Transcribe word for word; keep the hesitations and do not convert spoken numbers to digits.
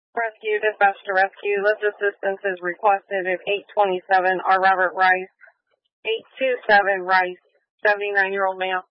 Rescue, dispatch to rescue. Lift assistance is requested at eight twenty-seven R. Robert Rice, eight two seven Rice, seventy-nine-year-old male.